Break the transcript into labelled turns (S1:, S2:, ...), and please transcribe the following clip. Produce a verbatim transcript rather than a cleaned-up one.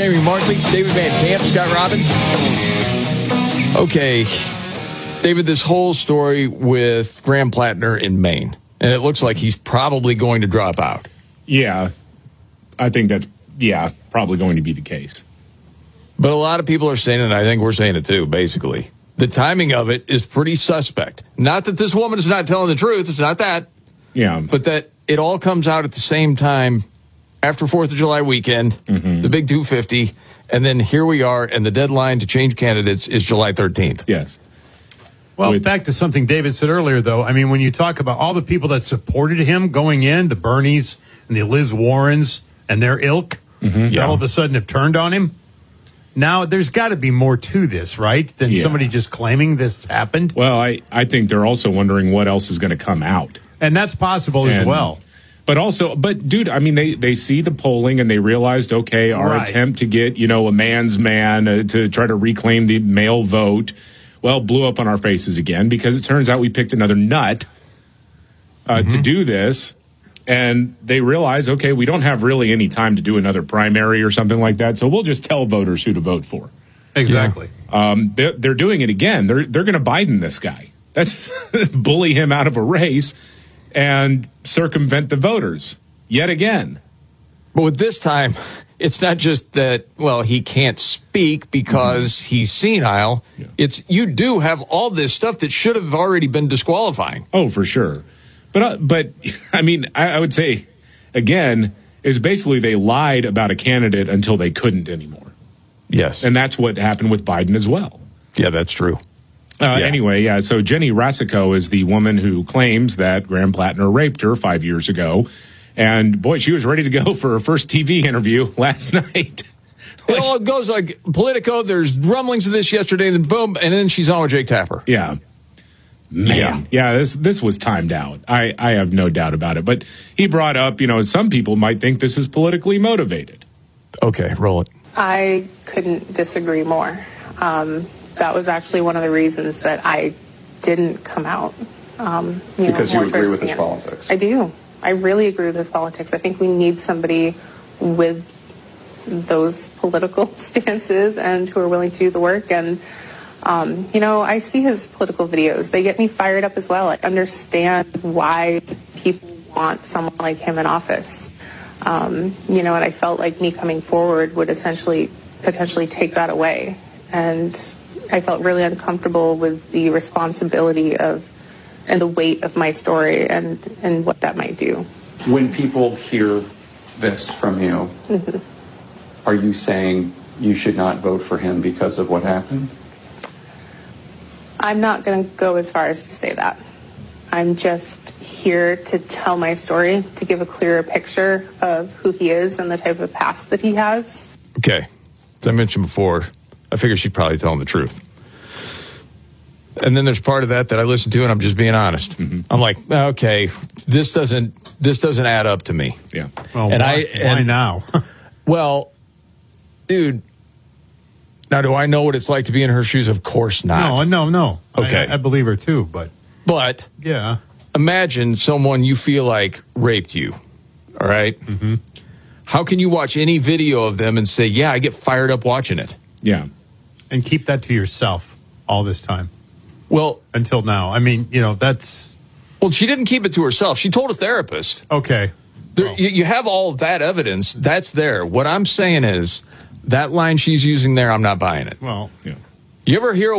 S1: Jamie Markley, David Van Camp, Scott Robbins. Okay, David, this whole story with Graham Plattner in Maine, and it looks like he's probably going to drop out.
S2: Yeah, I think that's, yeah, probably going to be the case.
S1: But a lot of people are saying it, and I think we're saying it too, basically. The timing of it is pretty suspect. Not that this woman is not telling the truth. It's not that.
S2: Yeah.
S1: But that it all comes out at the same time after fourth of July weekend, mm-hmm. the big two fifty, and then here we are, and the deadline to change candidates is July thirteenth.
S2: Yes.
S3: Well, With, back to something David said earlier, though. I mean, when you talk about all the people that supported him going in, the Bernies and the Liz Warrens and their ilk, mm-hmm. yeah. all of a sudden have turned on him. Now, there's got to be more to this, right, than yeah. somebody just claiming this happened?
S2: Well, I, I think they're also wondering what else is going to come out.
S3: And that's possible and, as well.
S2: But also, but, dude, I mean, they, they see the polling and they realized, okay, our right. attempt to get, you know, a man's man uh, to try to reclaim the male vote, well, blew up on our faces again because it turns out we picked another nut uh, mm-hmm. to do this. And they realize, okay, we don't have really any time to do another primary or something like that, so we'll just tell voters who to vote for.
S3: Exactly.
S2: Yeah. Um, they're, they're doing it again. They're they're going to Biden this guy. That's bully him out of a race and circumvent the voters yet again.
S1: But with this time, it's not just that, well, he can't speak because mm-hmm. he's senile. Yeah. It's you do have all this stuff that should have already been disqualifying.
S2: Oh, for sure. But, uh, but I mean, I, I would say, again, is basically they lied about a candidate until they couldn't anymore.
S1: Yes.
S2: And that's what happened with Biden as well.
S1: Yeah, that's true.
S2: Uh,
S1: yeah.
S2: Anyway, yeah, so Jenny Rasico is the woman who claims that Graham Plattner raped her five years ago. And, boy, she was ready to go for her first T V interview last night.
S1: It all goes like Politico. There's rumblings of this yesterday, then boom, and then she's on with Jake Tapper.
S2: Yeah. Man, yeah. yeah, this this was timed out. I, I have no doubt about it. But he brought up, you know, some people might think this is politically motivated.
S1: Okay, roll it.
S4: I couldn't disagree more. Um, that was actually one of the reasons that I didn't come out. Um, you
S5: because
S4: know,
S5: you agree with his politics.
S4: I do. I really agree with his politics. I think we need somebody with those political stances and who are willing to do the work. And Um, you know, I see his political videos. They get me fired up as well. I understand why people want someone like him in office. Um, you know, and I felt like me coming forward would essentially potentially take that away. And I felt really uncomfortable with the responsibility of and the weight of my story and, and what that might do.
S5: When people hear this from you, mm-hmm. are you saying you should not vote for him because of what happened?
S4: I'm not going to go as far as to say that. I'm just here to tell my story, to give a clearer picture of who he is and the type of past that he has.
S1: Okay. As I mentioned before, I figure she's probably telling the truth. And then there's part of that that I listen to, and I'm just being honest. Mm-hmm. I'm like, okay, this doesn't this doesn't add up to me.
S2: Yeah.
S3: Well, and why, I, and, why now?
S1: Well, dude, now do I know what it's like to be in her shoes? Of course not.
S3: No, no, no.
S1: Okay.
S3: I, I believe her too, but.
S1: But.
S3: Yeah.
S1: Imagine someone you feel like raped you. All right?
S3: Mm-hmm.
S1: How can you watch any video of them and say, yeah, I get fired up watching it?
S2: Yeah.
S3: And keep that to yourself all this time.
S1: Well,
S3: until now. I mean, you know, that's...
S1: Well, she didn't keep it to herself. She told a therapist.
S3: Okay.
S1: There, oh. you, you have all of that evidence. That's there. What I'm saying is, that line she's using there, I'm not buying it.
S3: Well,
S2: yeah.
S1: You ever hear